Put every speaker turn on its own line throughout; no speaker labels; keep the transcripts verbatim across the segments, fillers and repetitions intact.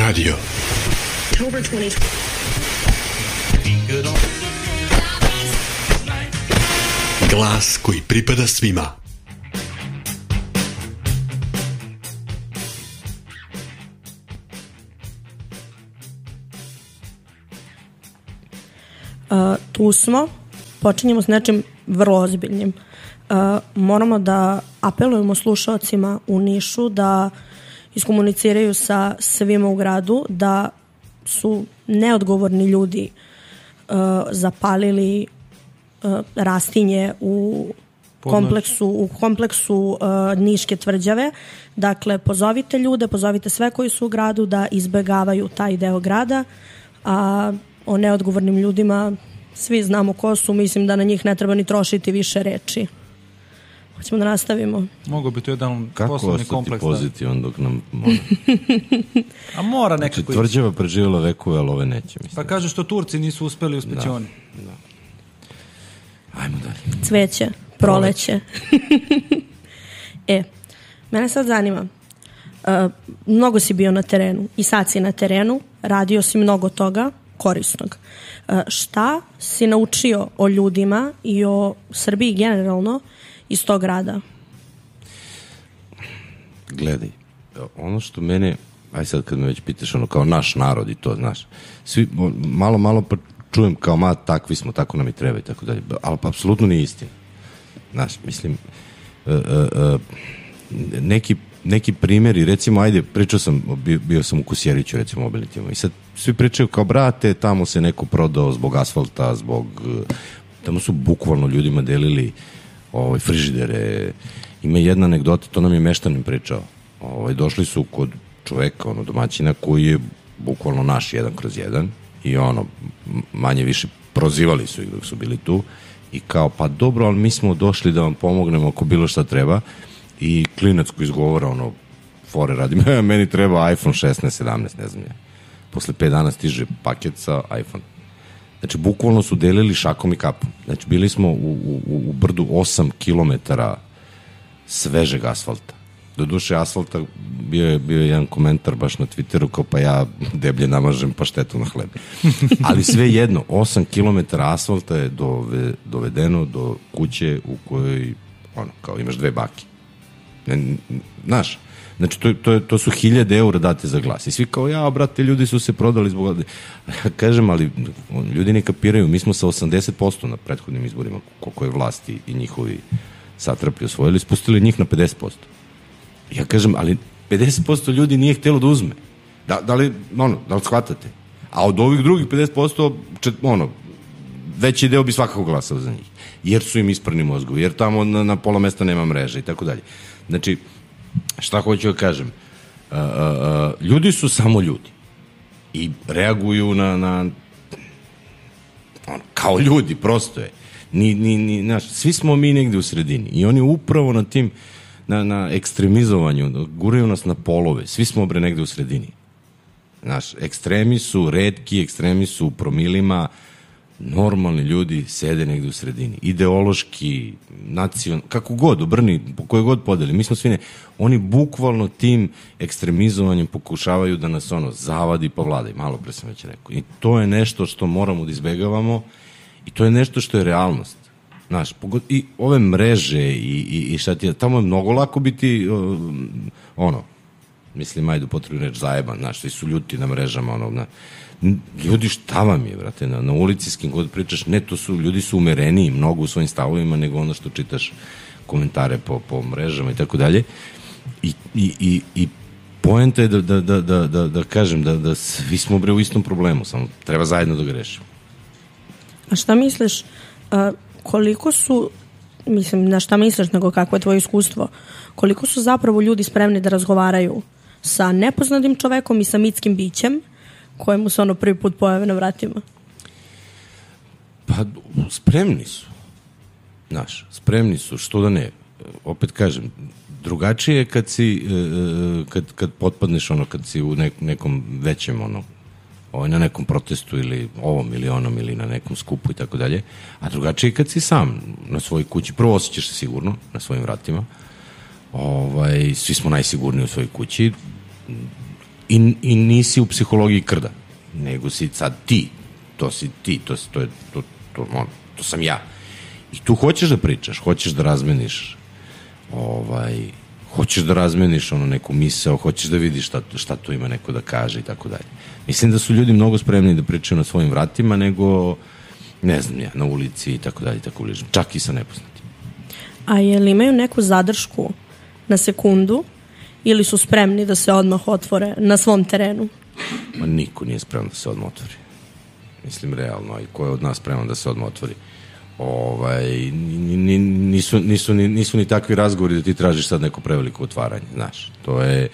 Radio. Glas koji pripada svima.
Uh, tu smo, počinjemo s nečim vrlo ozbiljnim. Uh, moramo da apelujemo slušalcima u Nišu da iskomuniciraju sa svima u gradu da su neodgovorni ljudi uh, zapalili uh, rastinje u kompleksu, u kompleksu uh, Niške tvrđave. Dakle, pozovite ljude, pozovite sve koji su u gradu da izbegavaju taj deo grada, a o neodgovornim ljudima svi znamo ko su, mislim da na njih ne treba ni trošiti više reči. Hoćemo da nastavimo.
Mogu bi to jedan
kako
poslovni kompleks.
Kako ostati pozitivan dok nam...
A mora nekako...
Znači, tvrđava preživjela vekove, ali ove neće, mislim.
Pa kaže što Turci nisu uspeli u Spećoni.
Da, da. Ajmo dalje.
Cveće, proleće. E, mene sad zanima. Uh, mnogo si bio na terenu i sad si na terenu, radio si mnogo toga korisnog. Uh, šta si naučio o ljudima i o Srbiji generalno iz tog rada?
Gledaj, ono što mene, aj sad kad me već pitaš, ono kao naš narod i to, znaš, svi, malo, malo pa čujem kao, ma, takvi smo, tako nam i treba i tako dalje, ali pa apsolutno nije istina. Znaš, mislim, uh, uh, uh, neki, neki primjeri, recimo, ajde, pričao sam, bio, bio sam u Kosjeriću, recimo, mobilni timom, i sad svi pričaju kao, brate, tamo se neko prodao zbog asfalta, zbog, tamo su bukvalno ljudima delili ovaj, frižidere. Ima jedna anegdota, to nam je meštanin pričao. Ovaj, došli su kod čoveka, ono, domaćina, koji je bukvalno naš jedan kroz jedan i ono, manje više prozivali su ih dok su bili tu i kao, pa dobro, ali mi smo došli da vam pomognemo ako bilo šta treba i klinac koji izgovara, ono, fore radi, meni treba iPhone šesnaest, sedamnaest, ne znam ja. Posle pet dana stiže paket sa iPhone. Znači, bukvalno su delili šakom i kapom. Znači, bili smo u, u, u brdu osam kilometara svežeg asfalta. Doduše, asfalta bio je, bio je jedan komentar baš na Twitteru kao pa ja deblje namažem paštetu na hleb. Ali sve jedno, osam kilometara asfalta je dove, dovedeno do kuće u kojoj, ono, kao imaš dve bake. Znaš, znači to, to, to su hiljade eura date za glas. I svi kao, ja, brate, ljudi su se prodali zbog... Kažem, ali ljudi ne kapiraju, mi smo sa osamdeset posto na prethodnim izborima, koliko je vlasti i njihovi satrapi osvojili, spustili njih na pedeset posto. Ja kažem, ali pedeset posto ljudi nije htjelo da uzme. Da, da li, ono, da li shvatate? A od ovih drugih pedeset posto, čet, ono, veći deo bi svakako glasao za njih. Jer su im isprani mozgovi, jer tamo na, na pola mesta nema mreže i tako dalje. Znači, šta hoću da kažem? Uh, uh, uh, ljudi su samo ljudi. I reaguju na, na ono, kao ljudi, prosto je. Ni, ni, ni, znaš, svi smo mi negde u sredini. I oni upravo na tim, na, na ekstremizovanju, guraju nas na polove. Svi smo bre negde u sredini. Znaš, ekstremi su retki, ekstremi su u promilima, normalni ljudi sede negde u sredini. Ideološki, nacion, kako god, obrni, po koje god podeli. Mi smo svi ne... Oni bukvalno tim ekstremizovanjem pokušavaju da nas ono zavadi pa vladaj. Malo pre sam već rekao. I to je nešto što moramo da izbegavamo i to je nešto što je realnost. Znaš, pogod... i ove mreže i, i, i šta ti je... Tamo je mnogo lako biti uh, ono, mislim, ajde potrebno reći zajeban, znaš, svi su ljuti na mrežama, ono, na... Ljudi, šta vam je, brate, na, na ulici s kim god pričaš, ne, to su, ljudi su umereniji mnogo u svojim stavovima nego ono što čitaš komentare po, po mrežama i tako dalje. I, i, i, i poenta je da, da, da, da, da, da kažem da, da svi smo bre u istom problemu, samo treba zajedno da ga rešimo.
A šta misliš, a, koliko su, mislim, na šta misliš, nego kako je tvoje iskustvo, koliko su zapravo ljudi spremni da razgovaraju sa nepoznatim čovekom i sa mitskim bićem kojemu se ono prvi put pojave na vratima?
Pa, spremni su. Znaš, spremni su, što da ne. Opet kažem, drugačije je kad si, kad, kad potpadneš ono, kad si u nek, nekom većem ono, ovaj, na nekom protestu ili ovom ili onom ili na nekom skupu i tako dalje, a drugačije je kad si sam na svojoj kući. Prvo osjećaš se sigurno na svojim vratima. Ovaj, svi smo najsigurniji u svojoj kući. i, i nisi u psihologiji krda, nego si sad ti, to si ti, to, si, to, je, to, to, on, to sam ja. I tu hoćeš da pričaš, hoćeš da razmeniš, ovaj, hoćeš da razmeniš ono neku misao, hoćeš da vidiš šta, šta tu ima neko da kaže i tako dalje. Mislim da su ljudi mnogo spremni da pričaju na svojim vratima nego, ne znam ja, na ulici i tako dalje, tako bližno, čak i sa nepoznatim.
A je li imaju neku zadršku na sekundu ili su spremni da se odmah otvore na svom terenu?
Ma niko nije spreman da se odmah otvori. Mislim, realno, i ko je od nas spreman da se odmah otvori? Ovaj, nisu, nisu, ni, nisu ni takvi razgovori da ti tražiš sad neko preveliko otvaranje, znaš. To je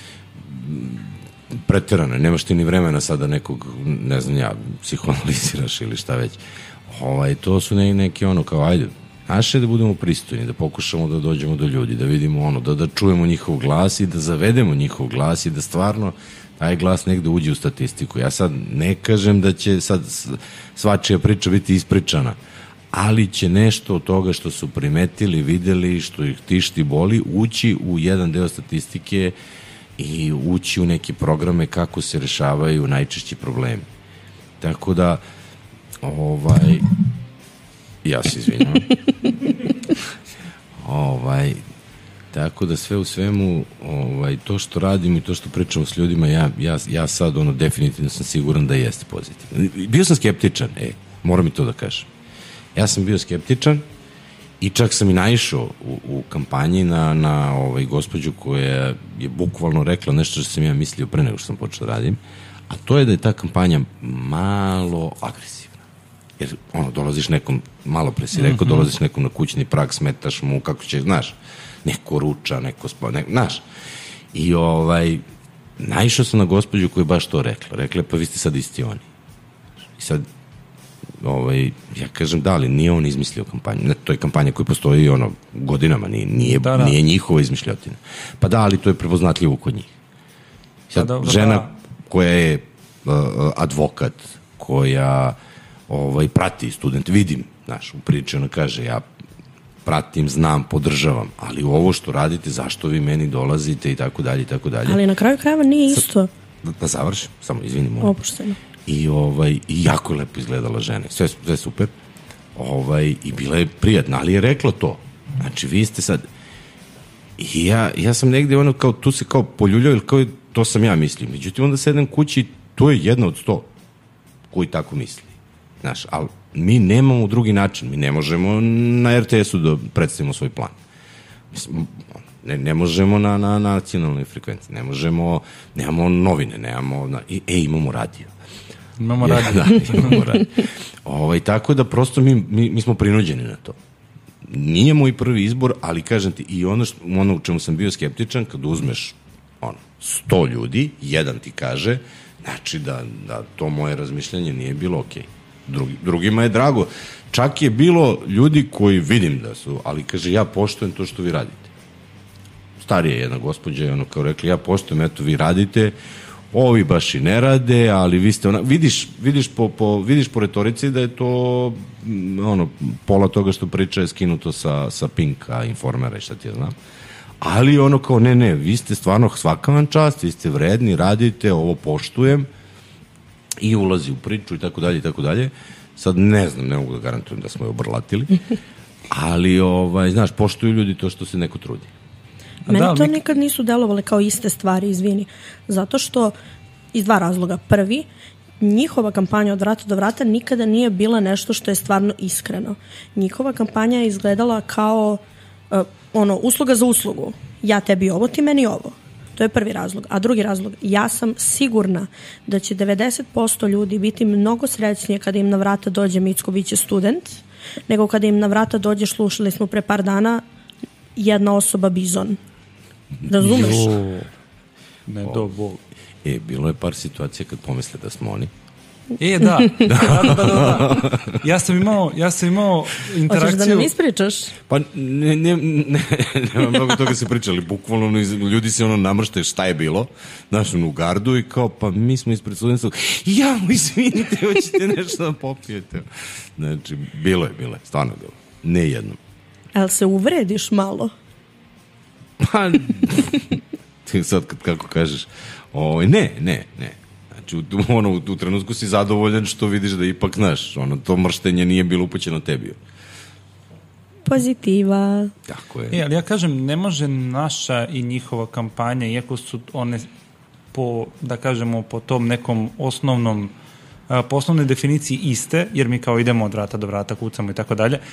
preterano, nemaš ti ni vremena sad da nekog, ne znam ja, psihoanaliziraš ili šta već. Ovaj, to su ne, neki ono kao, ajde, naše da budemo pristojni, da pokušamo da dođemo do ljudi, da vidimo ono, da, da čujemo njihov glas i da zavedemo njihov glas i da stvarno taj glas negde uđe u statistiku. Ja sad ne kažem da će sad svačija priča biti ispričana, ali će nešto od toga što su primetili, videli, što ih tišti, boli, ući u jedan deo statistike i ući u neke programe kako se rešavaju najčešći problemi. Tako da, ovaj, ja se izvinjam. ovaj, tako da sve u svemu, ovaj, to što radim i to što pričam s ljudima, ja, ja, ja sad ono definitivno sam siguran da jeste pozitivno. Bio sam skeptičan, e, moram i to da kažem. Ja sam bio skeptičan i čak sam i naišao u, u kampanji na, na ovaj, gospođu koja je bukvalno rekla nešto što sam ja mislio pre nego što sam počeo da radim, a to je da je ta kampanja malo agresivna. Jer ono, dolaziš nekom, malo pre si rekao, mm-hmm. dolaziš nekom na kućni prag, smetaš mu, kako će, znaš, neko ruča, neko spa, ne, znaš. I ovaj, naišao sam na gospođu koja je baš to rekla. Rekla je, pa vi ste sad isti oni. I sad, ovaj, ja kažem, da, ali nije on izmislio kampanju. Ne, to je kampanja koja postoji ono, godinama, nije, nije, da, da. nije njihova izmišljotina. Pa da, ali to je prepoznatljivo kod njih. Sad, da, da, žena da. koja je uh, advokat, koja ovaj, prati student, vidim, znaš, u priči ona kaže, ja pratim, znam, podržavam, ali ovo što radite, zašto vi meni dolazite i tako dalje i tako dalje.
Ali na kraju krajeva nije isto.
Da, da završim, samo izvinim.
Opušteno.
I, ovaj, i jako je lepo izgledala žena. Sve, sve super. Ovaj, I bila je prijatna, ali je rekla to. Znači, vi ste sad... I ja, ja sam negde ono kao, tu se kao poljuljao, ili kao to sam ja mislim. Međutim, onda sedem kući, to je jedna od sto koji tako misli. Znaš, ali mi nemamo drugi način. Mi ne možemo na er te esu da predstavimo svoj plan. Mislim, ne, ne možemo na, na nacionalnoj frekvenciji. Ne možemo, nemamo novine, nemamo... Na, e, imamo radio.
Imamo radio.
Ja, da, imamo radio. Ovaj, tako da prosto mi, mi, mi smo prinuđeni na to. Nije moj prvi izbor, ali kažem ti, i ono, što, ono u čemu sam bio skeptičan, kad uzmeš ono, sto ljudi, jedan ti kaže, znači da, da to moje razmišljanje nije bilo okej. Okay. Drugi, drugima je drago. Čak je bilo ljudi koji vidim da su, ali kaže, ja poštujem to što vi radite. Starija jedna gospođa je ono kao rekla, ja poštujem, eto vi radite, ovi baš i ne rade, ali vi ste ona, vidiš, vidiš, po, po, vidiš po retorici da je to ono, pola toga što priča je skinuto sa, sa Pinka, Informera i šta ti ja znam. Ali ono kao, ne, ne, vi ste stvarno svaka vam čast, vi ste vredni, radite, ovo poštujem i ulazi u priču i tako dalje i tako dalje. Sad ne znam, ne mogu da garantujem da smo je obrlatili, ali ovaj, znaš, poštuju ljudi to što se neko trudi.
Meni da, to mi... nikad nisu delovale kao iste stvari, izvini. Zato što, iz dva razloga. Prvi, njihova kampanja od vrata do vrata nikada nije bila nešto što je stvarno iskreno. Njihova kampanja je izgledala kao uh, ono, usluga za uslugu. Ja tebi ovo, ti meni ovo. To je prvi razlog. A drugi razlog, ja sam sigurna da će devedeset posto ljudi biti mnogo srećnije kada im na vrata dođe Micković je student, nego kada im na vrata dođe, slušali smo pre par dana, jedna osoba Bizon. Razumeš?
Jo, ne do Bog.
E, bilo je par situacija kad pomisle da smo oni.
E, da. da, da, da, da. Ja sam imao, ja sam imao interakciju...
Hoćeš da nam ispričaš?
Pa, ne, ne, ne, nema mnogo toga se pričali. Bukvalno, ljudi se ono namrštaju šta je bilo, znaš, u gardu i kao, pa mi smo ispred studentstva. Ja, izvinite, hoćete nešto da popijete. Znači, bilo je, bilo je, stvarno bilo. Ne jednom.
Ali se uvrediš malo?
Pa, ti sad kad kako kažeš, O, ne, ne, ne. Znači, u, ono, u, u trenutku si zadovoljan što vidiš da ipak, znaš, ono, to mrštenje nije bilo upućeno tebi.
Pozitiva.
Tako je.
E, ali ja kažem, ne može naša i njihova kampanja, iako su one po, da kažemo, po tom nekom osnovnom, po osnovnoj definiciji iste, jer mi kao idemo od vrata do vrata, kucamo i tako dalje,